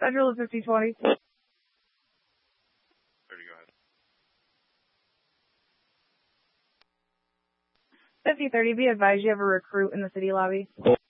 Central is 5020. 30, go ahead. 5030, be advised you have a recruit in the city lobby.